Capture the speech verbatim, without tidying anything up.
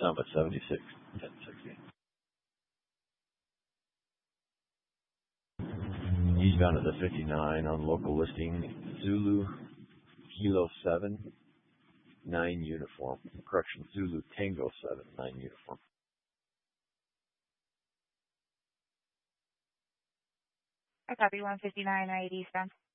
Summit seventy-six, ten sixty. Eastbound at the fifty-nine on local listing, Zulu Kilo seven, nine uniform. Correction, Zulu Tango seven, nine uniform. I copy one fifty-nine, right eastbound.